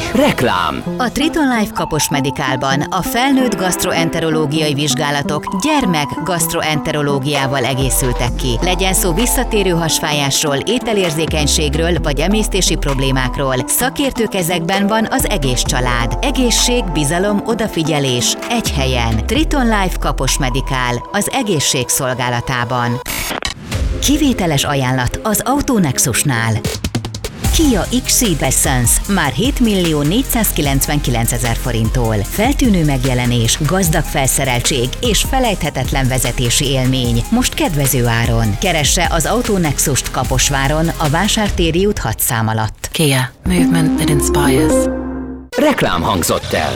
Reklám. A Triton Life Kapos Medikálban a felnőtt gasztroenterológiai vizsgálatok gyermek-gasztroenterológiával egészültek ki. Legyen szó visszatérő hasfájásról, ételérzékenységről vagy emésztési problémákról. Szakértő kezekben van az egész család. Egészség, bizalom, odafigyelés egy helyen. Triton Life Kapos Medikál az egészség szolgálatában. Kivételes ajánlat az Autonexusnál. Kia X-Ceed Essence már 7.499.000 forinttól. Feltűnő megjelenés, gazdag felszereltség és felejthetetlen vezetési élmény. Most kedvező áron. Keresse az Autonexust Kaposváron a Vásártéri út 6 szám alatt. Kia. Movement that inspires. Reklám hangzott el.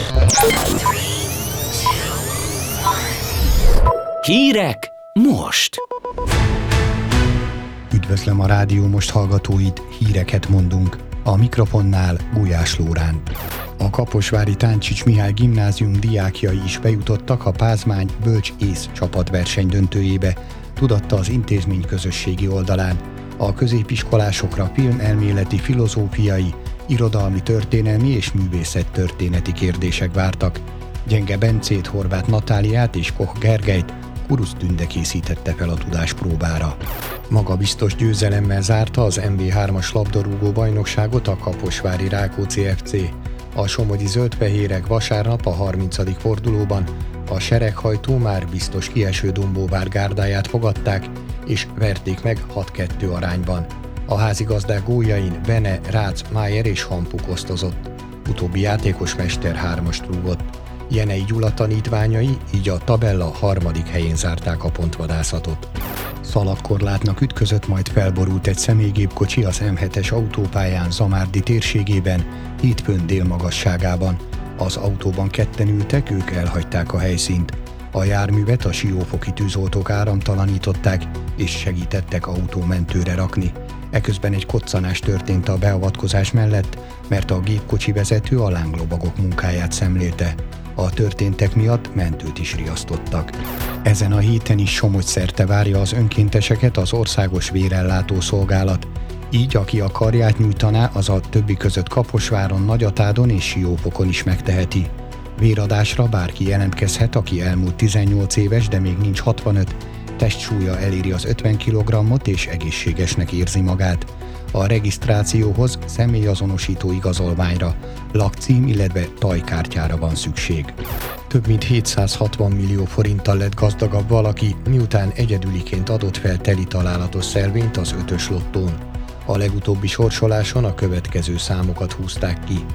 Hírek most. Üdvözlöm a Rádió Most hallgatóit, híreket mondunk. A mikrofonnál Gulyás Lórán. A kaposvári Táncsics Mihály gimnázium diákjai is bejutottak a Pázmány Bölcs Ész csapatverseny döntőjébe, tudatta az intézmény közösségi oldalán. A középiskolásokra filmelméleti, filozófiai, irodalmi, történelmi és művészettörténeti kérdések vártak. Gyenge Bencét, Horváth Natáliát és Koch Gergelyt Kurusz Tünde készítette fel a tudáspróbára. Magabiztos győzelemmel zárta az MB3-as labdarúgó bajnokságot a kaposvári Rákóczi FC. A somogyi zöldfehérek vasárnap a 30. fordulóban a sereghajtó már biztos kieső Dombóvár gárdáját fogadták, és verték meg 6-2 arányban. A házigazdák góljain Bene, Rácz, Májer és Hampuk osztozott. Utóbbi játékos mester 3-ast rúgott. Jenei Gyula tanítványai így a tabella 3. helyén zárták a pontvadászatot. Szalagkorlátnak ütközött, majd felborult egy személygépkocsi az M7-es autópályán Zamárdi térségében, hétfőn délmagasságában. Az autóban ketten ültek, ők elhagyták a helyszínt. A járművet a Siófoki tűzoltók áramtalanították, és segítettek autómentőre rakni. Eközben egy koccanás történt a beavatkozás mellett, mert a gépkocsi vezető a lánglobagok munkáját szemlélte. A történtek miatt mentőt is riasztottak. Ezen a héten is Somogy-szerte várja az önkénteseket az Országos Vérellátó Szolgálat. Így, aki a karját nyújtaná, az a többi között Kaposváron, Nagyatádon és Siófokon is megteheti. Véradásra bárki jelentkezhet, aki elmúlt 18 éves, de még nincs 65, testsúlya eléri az 50 kg-ot és egészségesnek érzi magát. A regisztrációhoz személyazonosító igazolványra, lakcím, illetve tajkártyára van szükség. Több mint 760 millió forinttal lett gazdagabb valaki, miután egyedüliként adott fel teli találatos szelvényt az 5-ös lottón. A legutóbbi sorsoláson a következő számokat húzták ki: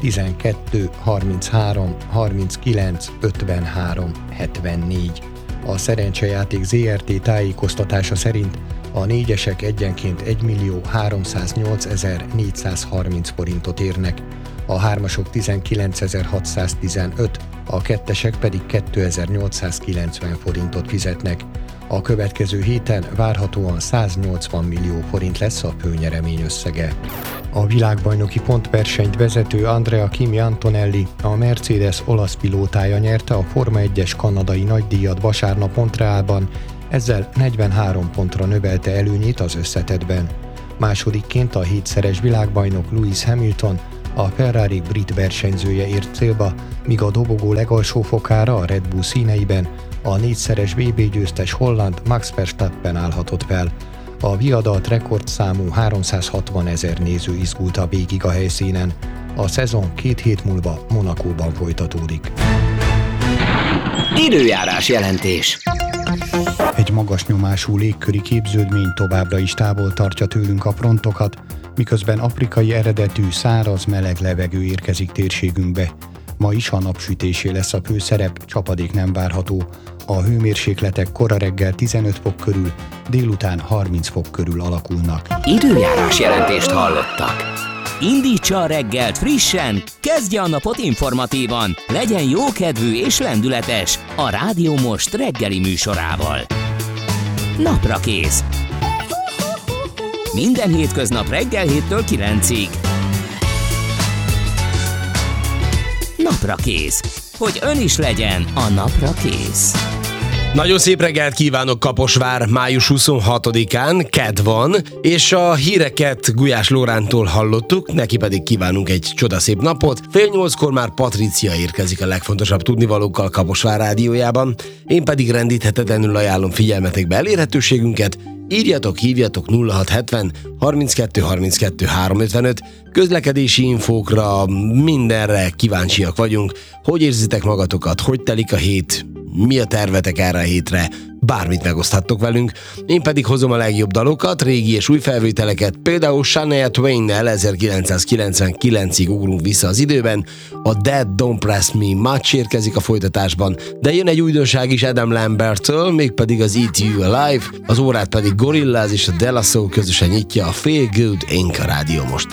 12, 33, 39, 53, 74. A Szerencsejáték ZRT tájékoztatása szerint a négyesek egyenként 1.308.430 forintot érnek, a hármasok 19.615, a kettesek pedig 2.890 forintot fizetnek. A következő héten várhatóan 180 millió forint lesz a főnyeremény összege. A világbajnoki pontversenyt vezető Andrea Kimi Antonelli, a Mercedes olasz pilótája nyerte a Forma 1-es kanadai nagydíjat vasárnap Montrealban, ezzel 43 pontra növelte előnyét az összetettben. Másodikként a 7-szeres világbajnok Lewis Hamilton, a Ferrari brit versenyzője ért célba, míg a dobogó legalsó fokára a Red Bull színeiben a 4-szeres VB győztes holland Max Verstappen állhatott fel. A viadalt rekordszámú 360 000 néző izgulta végig a helyszínen. A szezon 2 hét múlva Monacóban folytatódik. Időjárás jelentés. Egy magas nyomású légköri képződmény továbbra is távol tartja tőlünk a frontokat, miközben afrikai eredetű száraz, meleg levegő érkezik térségünkbe. Ma is a napsütésé lesz a főszerep, csapadék nem várható. A hőmérsékletek kora reggel 15 fok körül, délután 30 fok körül alakulnak. Időjárás jelentést hallottak. Indítsa a reggelt frissen, kezdje a napot informatívan, legyen jókedvű és lendületes a Rádió Most reggeli műsorával. Naprakész. Minden hétköznap reggel 7-től 9-ig. Naprakész. Hogy ön is legyen a napra kész. Nagyon szép reggelt kívánok, Kaposvár, május 26-án, kedd van, és a híreket Gulyás Lórántól hallottuk, neki pedig kívánunk egy csodaszép napot. 7:30 már Patricia érkezik a legfontosabb tudnivalókkal Kaposvár rádiójában, én pedig rendíthetetlenül ajánlom figyelmetekbe elérhetőségünket. Írjatok, hívjatok 0670 32 32 355, közlekedési infókra, mindenre kíváncsiak vagyunk. Hogy érzitek magatokat, hogy telik a hét, mi a tervetek erre a hétre, bármit megoszthattok velünk. Én pedig hozom a legjobb dalokat, régi és új felvételeket, például Shania Twain-nel 1999-ig ugrunk vissza az időben, a Dead Don't Press Me Much érkezik a folytatásban, de jön egy újdonság is Adam Lamberttől, mégpedig az Eat You Alive, az órát pedig Gorillaz és a De La Soul közösen nyitja a Feel Good Inc. a rádió most.